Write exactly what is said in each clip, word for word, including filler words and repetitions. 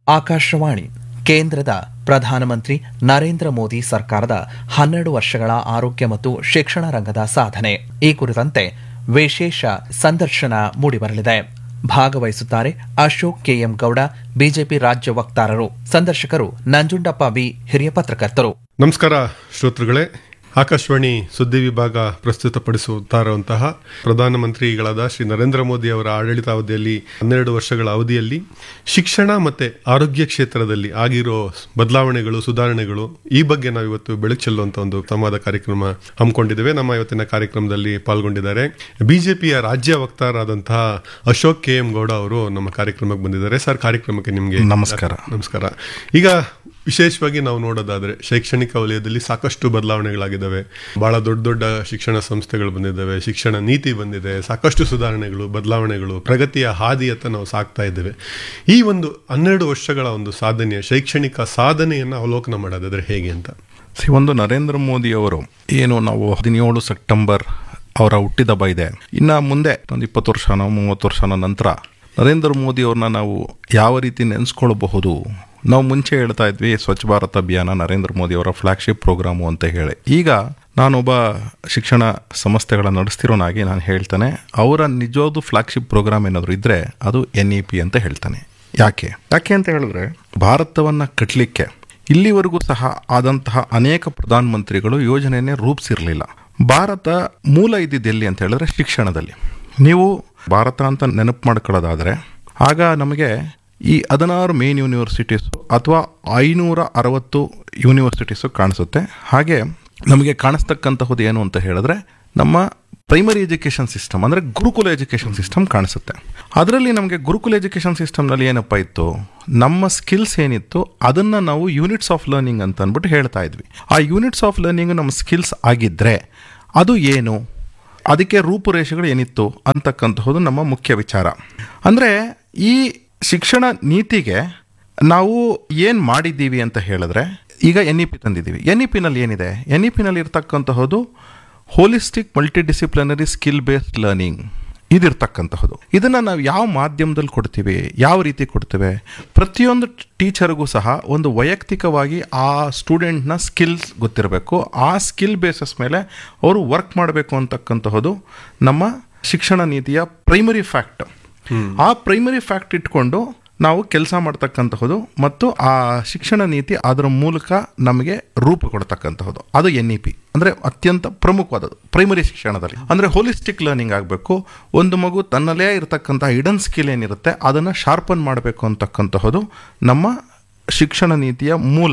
ಆಕಾಶವಾಣಿ ಕೇಂದ್ರದ ಪ್ರಧಾನಮಂತ್ರಿ ನರೇಂದ್ರ ಮೋದಿ ಸರ್ಕಾರದ ಹನ್ನೆರಡು ವರ್ಷಗಳ ಆರೋಗ್ಯ ಮತ್ತು ಶಿಕ್ಷಣ ರಂಗದ ಸಾಧನೆ ಈ ಕುರಿತಂತೆ ವಿಶೇಷ ಸಂದರ್ಶನ ಮೂಡಿಬರಲಿದೆ. ಭಾಗವಹಿಸುತ್ತಾರೆ ಅಶೋಕ್ ಕೆಎಂ ಗೌಡ, ಬಿಜೆಪಿ ರಾಜ್ಯ ವಕ್ತಾರರು. ಸಂದರ್ಶಕರು ನಂಜುಂಡಪ್ಪ ಬಿ, ಹಿರಿಯ ಪತ್ರಕರ್ತರು. ನಮಸ್ಕಾರ ಶ್ರೋತೃಗಳೇ. ಆಕಾಶವಾಣಿ ಸುದ್ದಿ ವಿಭಾಗ ಪ್ರಸ್ತುತಪಡಿಸುತ್ತಾ ಇರುವಂತಹ ಪ್ರಧಾನಮಂತ್ರಿಗಳಾದ ಶ್ರೀ ನರೇಂದ್ರ ಮೋದಿ ಅವರ ಆಡಳಿತಾವಧಿಯಲ್ಲಿ ಹನ್ನೆರಡು ವರ್ಷಗಳ ಅವಧಿಯಲ್ಲಿ ಶಿಕ್ಷಣ ಮತ್ತೆ ಆರೋಗ್ಯ ಕ್ಷೇತ್ರದಲ್ಲಿ ಆಗಿರೋ ಬದಲಾವಣೆಗಳು, ಸುಧಾರಣೆಗಳು ಈ ಬಗ್ಗೆ ನಾವು ಇವತ್ತು ಬೆಳಕು ಚೆಲ್ಲುವಂತ ಒಂದು ಸಂವಾದ ಕಾರ್ಯಕ್ರಮ ಹಮ್ಮಿಕೊಂಡಿದ್ದೇವೆ. ನಮ್ಮ ಇವತ್ತಿನ ಕಾರ್ಯಕ್ರಮದಲ್ಲಿ ಪಾಲ್ಗೊಂಡಿದ್ದಾರೆ ಬಿಜೆಪಿಯ ರಾಜ್ಯ ವಕ್ತಾರರಾದಂತಹ ಅಶೋಕ್ ಕೆ ಎಂ ಗೌಡ ಅವರು ನಮ್ಮ ಕಾರ್ಯಕ್ರಮಕ್ಕೆ ಬಂದಿದ್ದಾರೆ. ಸರ್, ಕಾರ್ಯಕ್ರಮಕ್ಕೆ ನಿಮಗೆ ನಮಸ್ಕಾರ. ನಮಸ್ಕಾರ. ಈಗ ವಿಶೇಷವಾಗಿ ನಾವು ನೋಡೋದಾದ್ರೆ ಶೈಕ್ಷಣಿಕ ವಲಯದಲ್ಲಿ ಸಾಕಷ್ಟು ಬದಲಾವಣೆಗಳಾಗಿದ್ದಾವೆ. ಬಹಳ ದೊಡ್ಡ ದೊಡ್ಡ ಶಿಕ್ಷಣ ಸಂಸ್ಥೆಗಳು ಬಂದಿದ್ದಾವೆ, ಶಿಕ್ಷಣ ನೀತಿ ಬಂದಿದೆ, ಸಾಕಷ್ಟು ಸುಧಾರಣೆಗಳು, ಬದಲಾವಣೆಗಳು, ಪ್ರಗತಿಯ ಹಾದಿಯತ್ತ ನಾವು ಸಾಕ್ತಾ ಇದ್ದೇವೆ. ಈ ಒಂದು ಹನ್ನೆರಡು ವರ್ಷಗಳ ಒಂದು ಸಾಧನೆಯ ಶೈಕ್ಷಣಿಕ ಸಾಧನೆಯನ್ನ ಅವಲೋಕನ ಮಾಡೋದಾದ್ರೆ ಹೇಗೆ ಅಂತ? ಸಿ ಒಂದು ನರೇಂದ್ರ ಮೋದಿ ಅವರು ಏನು ನಾವು ಹದಿನೇಳು ಸೆಪ್ಟೆಂಬರ್ ಅವರ ಹುಟ್ಟಿದ ಹಬ್ಬ ಇದೆ. ಇನ್ನು ಮುಂದೆ ಒಂದು ಇಪ್ಪತ್ತು ವರ್ಷನೋ ಮೂವತ್ತು ವರ್ಷನ ನಂತರ ನರೇಂದ್ರ ಮೋದಿ ಅವ್ರನ್ನ ನಾವು ಯಾವ ರೀತಿ ನೆನೆಸ್ಕೊಳ್ಬಹುದು? ನಾವು ಮುಂಚೆ ಹೇಳ್ತಾ ಇದ್ವಿ ಸ್ವಚ್ಛ ಭಾರತ್ ಅಭಿಯಾನ ನರೇಂದ್ರ ಮೋದಿ ಅವರ ಫ್ಲಾಗ್ಶಿಪ್ ಪ್ರೋಗ್ರಾಮು ಅಂತ ಹೇಳಿ. ಈಗ ನಾನೊಬ್ಬ ಶಿಕ್ಷಣ ಸಂಸ್ಥೆಗಳ ನಡೆಸ್ತಿರೋನಾಗಿ ನಾನು ಹೇಳ್ತಾನೆ, ಅವರ ನಿಜವಾದ ಫ್ಲಾಗ್ಶಿಪ್ ಪ್ರೋಗ್ರಾಮ್ ಏನಾದರೂ ಇದ್ರೆ ಅದು ಎನ್ ಇ ಪಿ ಅಂತ ಹೇಳ್ತಾನೆ. ಯಾಕೆ ಯಾಕೆ ಅಂತ ಹೇಳಿದ್ರೆ, ಭಾರತವನ್ನು ಕಟ್ಟಲಿಕ್ಕೆ ಇಲ್ಲಿವರೆಗೂ ಸಹ ಆದಂತಹ ಅನೇಕ ಪ್ರಧಾನಮಂತ್ರಿಗಳು ಯೋಜನೆಯನ್ನೇ ರೂಪಿಸಿರಲಿಲ್ಲ. ಭಾರತ ಮೂಲ ಇದ್ದಿದ್ದು ಎಲ್ಲಿ ಅಂತ ಹೇಳಿದ್ರೆ ಶಿಕ್ಷಣದಲ್ಲಿ. ನೀವು ಭಾರತ ಅಂತ ನೆನಪು ಮಾಡ್ಕೊಳ್ಳೋದಾದರೆ ಆಗ ನಮಗೆ ಈ ಹದಿನಾರು ಮೇನ್ ಯೂನಿವರ್ಸಿಟೀಸು ಅಥವಾ ಐನೂರ ಅರವತ್ತು ಯೂನಿವರ್ಸಿಟೀಸು ಕಾಣಿಸುತ್ತೆ. ಹಾಗೆ ನಮಗೆ ಕಾಣಿಸ್ತಕ್ಕಂತಹದ್ದು ಏನು ಅಂತ ಹೇಳಿದ್ರೆ ನಮ್ಮ ಪ್ರೈಮರಿ ಎಜುಕೇಷನ್ ಸಿಸ್ಟಮ್ ಅಂದರೆ ಗುರುಕುಲ ಎಜುಕೇಷನ್ ಸಿಸ್ಟಮ್ ಕಾಣಿಸುತ್ತೆ. ಅದರಲ್ಲಿ ನಮಗೆ ಗುರುಕುಲ ಎಜುಕೇಷನ್ ಸಿಸ್ಟಮ್ನಲ್ಲಿ ಏನಪ್ಪ ಇತ್ತು, ನಮ್ಮ ಸ್ಕಿಲ್ಸ್ ಏನಿತ್ತು ಅದನ್ನು ನಾವು ಯೂನಿಟ್ಸ್ ಆಫ್ ಲರ್ನಿಂಗ್ ಅಂತ ಅಂದ್ಬಿಟ್ಟು ಹೇಳ್ತಾ ಇದ್ವಿ. ಆ ಯೂನಿಟ್ಸ್ ಆಫ್ ಲರ್ನಿಂಗ್ ನಮ್ಮ ಸ್ಕಿಲ್ಸ್ ಆಗಿದ್ದರೆ ಅದು ಏನು, ಅದಕ್ಕೆ ರೂಪುರೇಷೆಗಳು ಏನಿತ್ತು ಅಂತಕ್ಕಂತಹದ್ದು ನಮ್ಮ ಮುಖ್ಯ ವಿಚಾರ. ಅಂದರೆ ಈ ಶಿಕ್ಷಣ ನೀತಿಗೆ ನಾವು ಏನು ಮಾಡಿದ್ದೀವಿ ಅಂತ ಹೇಳಿದ್ರೆ, ಈಗ N E P ತಂದಿದ್ದೀವಿ. N E ಪಿನಲ್ಲಿ ಏನಿದೆ, N E ಪಿನಲ್ಲಿ ಇರ್ತಕ್ಕಂತಹದ್ದು holistic multidisciplinary skill based learning ಇದಿರ್ತಕ್ಕಂತಹದ್ದು. ಇದನ್ನು ನಾವು ಯಾವ ಮಾಧ್ಯಮದಲ್ಲಿ ಕೊಡ್ತೀವಿ, ಯಾವ ರೀತಿ ಕೊಡ್ತೇವೆ, ಪ್ರತಿಯೊಂದು ಟೀಚರ್ಗೂ ಸಹ ಒಂದು ವೈಯಕ್ತಿಕವಾಗಿ ಆ ಸ್ಟೂಡೆಂಟ್ನ ಸ್ಕಿಲ್ಸ್ ಗೊತ್ತಿರಬೇಕು. ಆ ಸ್ಕಿಲ್ ಬೇಸಸ್ ಮೇಲೆ ಅವರು ವರ್ಕ್ ಮಾಡಬೇಕು ಅಂತಕ್ಕಂತಹದ್ದು ನಮ್ಮ ಶಿಕ್ಷಣ ನೀತಿಯ ಪ್ರೈಮರಿ ಫ್ಯಾಕ್ಟ್. ಆ ಪ್ರೈಮರಿ ಫ್ಯಾಕ್ಟ್ ಇಟ್ಕೊಂಡು ನಾವು ಕೆಲಸ ಮಾಡ್ತಕ್ಕಂತಹದ್ದು ಮತ್ತು ಆ ಶಿಕ್ಷಣ ನೀತಿ ಅದರ ಮೂಲಕ ನಮಗೆ ರೂಪ ಕೊಡ್ತಕ್ಕಂತಹದ್ದು ಅದು ಎನ್ ಇ ಪಿ. ಅಂದರೆ ಅತ್ಯಂತ ಪ್ರಮುಖವಾದದ್ದು ಪ್ರೈಮರಿ ಶಿಕ್ಷಣದಲ್ಲಿ. ಅಂದರೆ ಹೋಲಿಸ್ಟಿಕ್ ಲರ್ನಿಂಗ್ ಆಗಬೇಕು. ಒಂದು ಮಗು ತನ್ನಲ್ಲೇ ಇರತಕ್ಕಂಥ ಹಿಡನ್ ಸ್ಕಿಲ್ ಏನಿರುತ್ತೆ ಅದನ್ನು ಶಾರ್ಪನ್ ಮಾಡಬೇಕು ಅಂತಕ್ಕಂತಹದ್ದು ನಮ್ಮ ಶಿಕ್ಷಣ ನೀತಿಯ ಮೂಲ.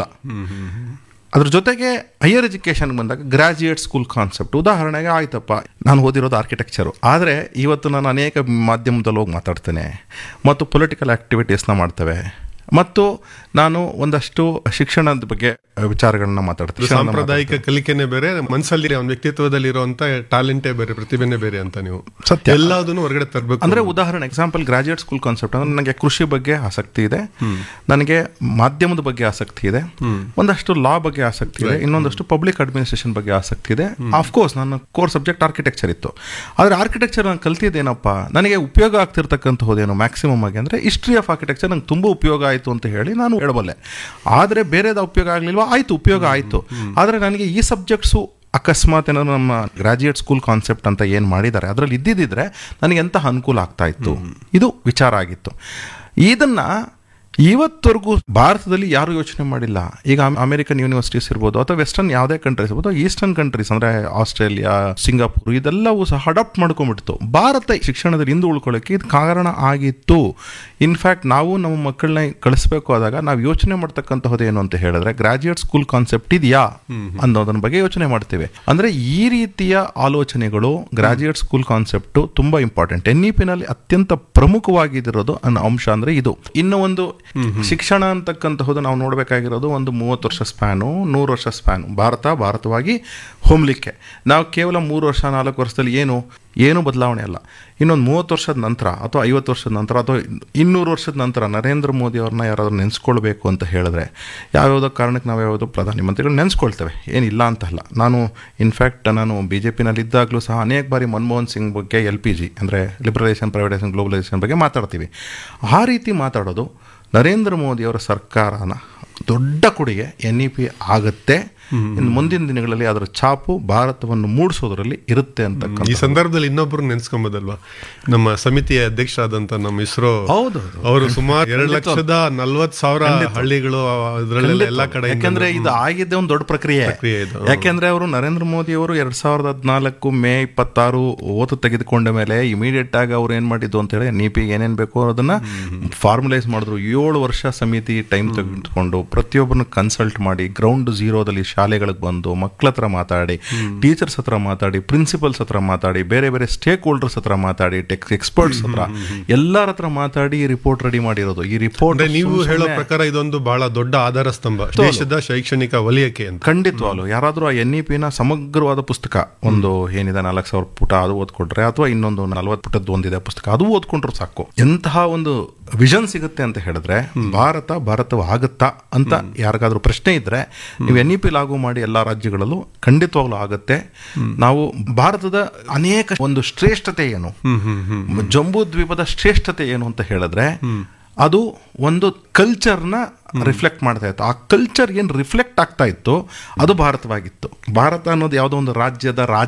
ಅದ್ರ ಜೊತೆಗೆ ಹೈಯರ್ ಎಜುಕೇಷನ್ಗೆ ಬಂದಾಗ ಗ್ರಾಜ್ಯುಯೇಟ್ ಸ್ಕೂಲ್ ಕಾನ್ಸೆಪ್ಟ್. ಉದಾಹರಣೆಗೆ ಆಯ್ತಪ್ಪ, ನಾನು ಓದಿರೋದು ಆರ್ಕಿಟೆಕ್ಚರು, ಆದರೆ ಇವತ್ತು ನಾನು ಅನೇಕ ಮಾಧ್ಯಮದಲ್ಲಿ ಹೋಗಿ ಮಾತಾಡ್ತೇನೆ ಮತ್ತು ಪೊಲಿಟಿಕಲ್ ಆ್ಯಕ್ಟಿವಿಟೀಸ್ನ ಮಾಡ್ತೇವೆ ಮತ್ತು ನಾನು ಒಂದಷ್ಟು ಶಿಕ್ಷಣದ ಬಗ್ಗೆ ವಿಚಾರಗಳನ್ನ ಮಾತಾಡ್ತೀನಿ. ಸಾಂಪ್ರದಾಯಿಕ ಕಲಿಕೆನೇ ಬೇರೆ, ಮನಸ್ಸಲ್ಲಿ ಅವನ ವ್ಯಕ್ತಿತ್ವದಲ್ಲಿ ಇರುವಂತ ಟ್ಯಾಲೆಂಟೇ ಬೇರೆ, ಪ್ರತಿಭೆನೇ ಬೇರೆ ಅಂತ ನೀವು ಸತ್ಯ ಎಲ್ಲದನ್ನು ಹೊರಗಡೆ ತರಬೇಕು. ಅಂದ್ರೆ ಉದಾಹರಣೆ ಎಕ್ಸಾಂಪಲ್ ಗ್ರಾಜ್ಯುಯೇಟ್ ಸ್ಕೂಲ್ ಕಾನ್ಸೆಪ್ಟ್ ಅಂದ್ರೆ ನನಗೆ ಕೃಷಿ ಬಗ್ಗೆ ಆಸಕ್ತಿ ಇದೆ, ನನಗೆ ಮಾಧ್ಯಮದ ಬಗ್ಗೆ ಆಸಕ್ತಿ ಇದೆ, ಒಂದಷ್ಟು ಲಾ ಬಗ್ಗೆ ಆಸಕ್ತಿ ಇದೆ, ಇನ್ನೊಂದಷ್ಟು ಪಬ್ಲಿಕ್ ಅಡ್ಮಿನಿಸ್ಟ್ರೇಷನ್ ಬಗ್ಗೆ ಆಸಕ್ತಿ ಇದೆ. ಆಫ್ಕೋರ್ಸ್ ನನ್ನ ಕೋರ್ ಸಬ್ಜೆಕ್ಟ್ ಆರ್ಕಿಟೆಕ್ಚರ್ ಇತ್ತು, ಆದರೆ ಆರ್ಕಿಟೆಕ್ಚರ್ ನಾನು ಕಲ್ತಿದ್ದೇನಪ್ಪ, ನನಗೆ ಉಪಯೋಗ ಆಗ್ತಿರ್ತಕ್ಕಂಥದ್ದೇನು ಮ್ಯಾಕ್ಸಿಮಮ್ ಆಗಿ ಅಂದರೆ ಹಿಸ್ಟ್ರಿ ಆಫ್ ಆರ್ಕಿಟೆಕ್ಚರ್ ನಂಗೆ ತುಂಬ ಉಪಯೋಗ ಆಯಿತು ಅಂತ ಹೇಳಿ ನಾನು ಹೇಳಬಲ್ಲೆ. ಆದರೆ ಬೇರೆದ ಉಪಯೋಗ ಆಗಲಿಲ್ವಾ, ಆಯಿತು ಉಪಯೋಗ ಆಯಿತು. ಆದರೆ ನನಗೆ ಈ ಸಬ್ಜೆಕ್ಟ್ಸು ಅಕಸ್ಮಾತ್ ಏನಾದ್ರು ನಮ್ಮ ಗ್ರಾಜ್ಯುಯೇಟ್ ಸ್ಕೂಲ್ ಕಾನ್ಸೆಪ್ಟ್ ಅಂತ ಏನು ಮಾಡಿದ್ದಾರೆ ಅದರಲ್ಲಿ ಇದ್ದಿದ್ದರೆ ನನಗೆ ಎಂತಹ ಅನುಕೂಲ ಆಗ್ತಾ ಇತ್ತು, ಇದು ವಿಚಾರ ಆಗಿತ್ತು. ಇದನ್ನು ಇವತ್ತವರೆಗೂ ಭಾರತದಲ್ಲಿ ಯಾರು ಯೋಚನೆ ಮಾಡಿಲ್ಲ. ಈಗ ಅಮೆರಿಕನ್ ಯೂನಿವರ್ಸಿಟೀಸ್ ಇರ್ಬೋದು ಅಥವಾ ವೆಸ್ಟರ್ನ್ ಯಾವುದೇ ಕಂಟ್ರೀಸ್ ಇರ್ಬೋದು, ಈಸ್ಟರ್ನ್ ಕಂಟ್ರೀಸ್ ಅಂದರೆ ಆಸ್ಟ್ರೇಲಿಯಾ, ಸಿಂಗಾಪುರ್ ಇದೆಲ್ಲವೂ ಸಹ ಅಡಾಪ್ಟ್ ಮಾಡ್ಕೊಂಡ್ಬಿಡ್ತು. ಭಾರತ ಶಿಕ್ಷಣದಲ್ಲಿ ಹಿಂದೆ ಉಳ್ಕೊಳ್ಳೋಕ್ಕೆ ಇದು ಕಾರಣ ಆಗಿತ್ತು. ಇನ್ಫ್ಯಾಕ್ಟ್ ನಾವು ನಮ್ಮ ಮಕ್ಕಳನ್ನ ಕಳಿಸ್ಬೇಕು ಆದಾಗ ನಾವು ಯೋಚನೆ ಮಾಡ್ತಕ್ಕಂತಹದ್ದು ಏನು ಅಂತ ಹೇಳಿದ್ರೆ ಗ್ರಾಜ್ಯುಯೇಟ್ ಸ್ಕೂಲ್ ಕಾನ್ಸೆಪ್ಟ್ ಇದೆಯಾ ಅನ್ನೋದನ್ನ ಬಗ್ಗೆ ಯೋಚನೆ ಮಾಡ್ತೇವೆ. ಅಂದರೆ ಈ ರೀತಿಯ ಆಲೋಚನೆಗಳು ಗ್ರಾಜ್ಯುಯೇಟ್ ಸ್ಕೂಲ್ ಕಾನ್ಸೆಪ್ಟು ತುಂಬ ಇಂಪಾರ್ಟೆಂಟ್. ಎನ್ ಇ ಪಿನಲ್ಲಿ ಅತ್ಯಂತ ಪ್ರಮುಖವಾಗಿರೋದು ಅನ್ನೋ ಅಂಶ ಅಂದರೆ ಇದು. ಇನ್ನು ಒಂದು ಶಿಕ್ಷಣ ಅಂತಕ್ಕಂತಹದ್ದು ನಾವು ನೋಡಬೇಕಾಗಿರೋದು ಒಂದು ಮೂವತ್ತು ವರ್ಷ ಸ್ಪ್ಯಾನು, ನೂರು ವರ್ಷ ಸ್ಪ್ಯಾನು. ಭಾರತ ಭಾರತವಾಗಿ ಹೊಮ್ಲಿಕ್ಕೆ ನಾವು ಕೇವಲ ಮೂರು ವರ್ಷ ನಾಲ್ಕು ವರ್ಷದಲ್ಲಿ ಏನು ಏನೂ ಬದಲಾವಣೆ ಅಲ್ಲ. ಇನ್ನೊಂದು ಮೂವತ್ತು ವರ್ಷದ ನಂತರ ಅಥವಾ ಐವತ್ತು ವರ್ಷದ ನಂತರ ಅಥವಾ ಇನ್ನೂರು ವರ್ಷದ ನಂತರ ನರೇಂದ್ರ ಮೋದಿ ಅವ್ರನ್ನ ಯಾರಾದರೂ ನೆನೆಸ್ಕೊಳ್ಬೇಕು ಅಂತ ಹೇಳಿದ್ರೆ ಯಾವ್ಯಾವುದೋ ಕಾರಣಕ್ಕೆ ನಾವು ಯಾವುದೋ ಪ್ರಧಾನಮಂತ್ರಿಗಳು ನೆನೆಸ್ಕೊಳ್ತೇವೆ, ಏನಿಲ್ಲ ಅಂತ ಅಲ್ಲ. ನಾನು ಇನ್ಫ್ಯಾಕ್ಟ್ ನಾನು ಬಿ ಜೆ ಪಿನಲ್ಲಿ ಇದ್ದಾಗಲೂ ಸಹ ಅನೇಕ ಬಾರಿ ಮನಮೋಹನ್ ಸಿಂಗ್ ಬಗ್ಗೆ ಎಲ್ ಪಿ ಜಿ ಅಂದರೆ ಲಿಬರಲೈಸೇಷನ್ ಪ್ರೈವೇಟೈಸೇಷನ್ ಗ್ಲೋಬಲೈಸೇಷನ್ ಬಗ್ಗೆ ಮಾತಾಡ್ತೀವಿ. ಆ ರೀತಿ ಮಾತಾಡೋದು ನರೇಂದ್ರ ಮೋದಿಯವರ ಸರ್ಕಾರನ ದೊಡ್ಡ ಕೊಡುಗೆ ಎನ್ ಇ ಪಿ ಆಗುತ್ತೆ. ಇನ್ನು ಮುಂದಿನ ದಿನಗಳಲ್ಲಿ ಅದರ ಛಾಪು ಭಾರತವನ್ನು ಮೂಡಿಸೋದ್ರಲ್ಲಿ ಇರುತ್ತೆ ಅಂತ. ಈ ಸಂದರ್ಭದಲ್ಲಿ ಇನ್ನೊಬ್ರು ನೆನ್ಸ್ಕೊಂಬೋದಲ್ವಾ, ನಮ್ಮ ಸಮಿತಿಯ ಅಧ್ಯಕ್ಷರಾದಂತ ನಮ್ಮ ಇಸ್ರೋ ಅವರು ಸುಮಾರು ಎರಡು ಲಕ್ಷದ ನಲ್ವತ್ ಸಾವಿರ ಹಳ್ಳಿಗಳು ಅದರಲ್ಲೆಲ್ಲ ಎಲ್ಲ ಕಡೆ. ಯಾಕೆಂದ್ರೆ ಇದು ಆಗಿದ್ದೇ ಒಂದು ದೊಡ್ಡ ಪ್ರಕ್ರಿಯೆ. ಯಾಕೆಂದ್ರೆ ಅವರು ನರೇಂದ್ರ ಮೋದಿ ಅವರು ಎರಡ್ ಸಾವಿರದ ಹದಿನಾಲ್ಕು ಮೇ ಇಪ್ಪತ್ತಾರು ಓತು ತೆಗೆದುಕೊಂಡ ಮೇಲೆ ಇಮಿಡಿಯೇಟ್ ಆಗಿ ಅವ್ರು ಏನ್ ಮಾಡಿದ್ದು ಅಂತ ಹೇಳಿ ನೀಪಿ ಏನೇನ್ ಬೇಕು ಅದನ್ನ ಫಾರ್ಮುಲೈಸ್ ಮಾಡಿದ್ರು. ಏಳು ವರ್ಷ ಸಮಿತಿ ಟೈಮ್ ತೆಗೆದುಕೊಂಡು ಪ್ರತಿಯೊಬ್ಬರನ್ನು ಕನ್ಸಲ್ಟ್ ಮಾಡಿ ಗ್ರೌಂಡ್ ಝೀರೋದಲ್ಲಿ ಶಾಲೆಗಳಿಗೆ ಬಂದು ಮಕ್ಕಳ ಹತ್ರ ಮಾತಾಡಿ, ಟೀಚರ್ಸ್ ಹತ್ರ ಮಾತಾಡಿ, ಪ್ರಿನ್ಸಿಪಲ್ಸ್ ಹತ್ರ ಮಾತಾಡಿ, ಬೇರೆ ಬೇರೆ ಸ್ಟೇಕ್ ಹೋಲ್ಡರ್ಸ್ ಹತ್ರ ಮಾತಾಡಿ, ಟೆಕ್ ಎಕ್ಸ್ಪರ್ಟ್ಸ್ ಹತ್ರ ಎಲ್ಲರ ಹತ್ರ ಮಾತಾಡಿ ರಿಪೋರ್ಟ್ ರೆಡಿ ಮಾಡಿರೋದು. ಈ ರಿಪೋರ್ಟ್ ನೀವು ಹೇಳೋ ಪ್ರಕಾರ ಇದೊಂದು ಬಹಳ ದೊಡ್ಡ ಆಧಾರ ಸ್ತಂಭ ದೇಶದ ಶೈಕ್ಷಣಿಕ ವಲಯಕ್ಕೆ ಅಂತ. ಖಂಡಿತವಾಗ್ಲು ಯಾರಾದ್ರೂ ಆ ಎನ್ ಇ ಪಿನ ಸಮಗ್ರವಾದ ಪುಸ್ತಕ ಒಂದು ಏನಿದೆ ನಾಲ್ಕು ಸಾವಿರ ಪುಟ ಅದು ಓದ್ಕೊಂಡ್ರೆ ಅಥವಾ ಇನ್ನೊಂದು ನಲ್ವತ್ತು ಪುಟದ್ದು ಒಂದಿದೆ ಪುಸ್ತಕ ಅದು ಓದ್ಕೊಂಡ್ರು ಸಾಕು. ಎಂತಹ ಒಂದು ವಿಷನ್ ಸಿಗುತ್ತೆ ಅಂತ ಹೇಳಿದ್ರೆ ಭಾರತ ಭಾರತವಾಗುತ್ತಾ ಅಂತ ಯಾರಿಗಾದ್ರೂ ಪ್ರಶ್ನೆ ಇದ್ರೆ ನೀವು ಎನ್ ಇ ಪಿ ಲಾಗು ಮಾಡಿ ಎಲ್ಲಾ ರಾಜ್ಯಗಳಲ್ಲೂ ಖಂಡಿತವಾಗ್ಲೂ ಆಗುತ್ತೆ. ನಾವು ಭಾರತದ ಅನೇಕ ಒಂದು ಶ್ರೇಷ್ಠತೆ ಏನು, ಜಂಬೂ ದ್ವೀಪದ ಶ್ರೇಷ್ಠತೆ ಏನು ಅಂತ ಹೇಳಿದ್ರೆ ಅದು ಒಂದು ಕಲ್ಚರ್ನ ರಿಫ್ಲೆಕ್ಟ್ ಮಾಡ್ತಾ ಇತ್ತು. ಆ ಕಲ್ಚರ್ ಏನು ರಿಫ್ಲೆಕ್ಟ್ ಆಗ್ತಾ ಇತ್ತು ಅದು ಭಾರತವಾಗಿತ್ತು. ಭಾರತ ಅನ್ನೋದು ಯಾವುದೋ ಒಂದು ರಾಜ್ಯದ ರಾಜ,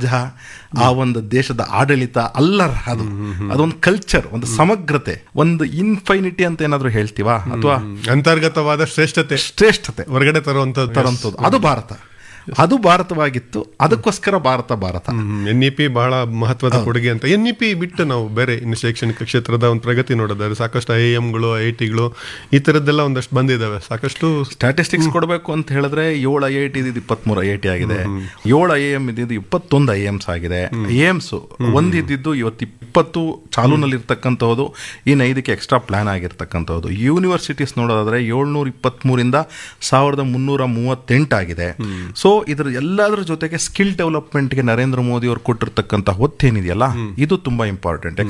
ಆ ಒಂದು ದೇಶದ ಆಡಳಿತ ಅಲ್ಲ, ಅದು ಅದೊಂದು ಕಲ್ಚರ್, ಒಂದು ಸಮಗ್ರತೆ, ಒಂದು ಇನ್ಫೈನಿಟಿ ಅಂತ ಏನಾದ್ರು ಹೇಳ್ತೀವಾ, ಅಥವಾ ಅಂತರ್ಗತವಾದ ಶ್ರೇಷ್ಠತೆ ಶ್ರೇಷ್ಠತೆ ಹೊರಗಡೆ ತರುವಂತ ತರುವಂಥದ್ದು ಅದು ಭಾರತ. ಅದು ಭಾರತವಾಗಿತ್ತು. ಅದಕ್ಕೋಸ್ಕರ Bharat Bharat N E P ಬಹಳ ಮಹತ್ವದ ಕೊಡುಗೆ ಅಂತ. ಎನ್ ಇ ಪಿ ಬಿಟ್ಟು ನಾವು ಬೇರೆ ಇನ್ನು ಶೈಕ್ಷಣಿಕ ಕ್ಷೇತ್ರದ ಒಂದು ಪ್ರಗತಿ ನೋಡಿದ್ರೆ ಸಾಕಷ್ಟು ಐ ಎಮ್ಗಳು ಐ ಟಿಗಳು ಈ ತರದ್ದೆಲ್ಲ ಒಂದಷ್ಟು ಬಂದಿದ್ದಾವೆ. ಸಾಕಷ್ಟು ಸ್ಟ್ಯಾಟಿಸ್ಟಿಕ್ಸ್ ಕೊಡಬೇಕು ಅಂತ ಹೇಳಿದ್ರೆ ಏಳು ಐ ಐ ಟಿ ಇದ್ದು ಇಪ್ಪತ್ಮೂರು ಐ ಐ ಟಿ ಆಗಿದೆ, ಏಳು ಐ ಎಂ ಇದ್ದಿದ್ದು ಇಪ್ಪತ್ತೊಂದು ಐ ಎಮ್ಸ್ ಆಗಿದೆ. ಐ ಎಮ್ಸ್ ಒಂದಿದ್ದು ಇವತ್ತು ಇಪ್ಪತ್ತು ಚಾಲೂನಲ್ಲಿ ಇರ್ತಕ್ಕಂಥದ್ದು, ಇನ್ನು ಐದಕ್ಕೆ ಎಕ್ಸ್ಟ್ರಾ ಪ್ಲಾನ್ ಆಗಿರ್ತಕ್ಕಂಥದ್ದು. ಯೂನಿವರ್ಸಿಟೀಸ್ ನೋಡೋದಾದ್ರೆ ಏಳ್ನೂರ ಇಪ್ಪತ್ಮೂರಿಂದ ಸಾವಿರದ ಮುನ್ನೂರ ಮೂವತ್ತೆಂಟಾಗಿದೆ. ಸೊ ಇದ್ರ ಎಲ್ಲದರ ಜೊತೆಗೆ ಸ್ಕಿಲ್ ಡೆವಲಪ್ಮೆಂಟ್ಗೆ ನರೇಂದ್ರ ಮೋದಿ ಅವರು ಕೊಟ್ಟಿರ್ತಕ್ಕಂಥ ಒತ್ತೇನಿದೆಯಲ್ಲ ಇದು ತುಂಬಾ ಇಂಪಾರ್ಟೆಂಟ್.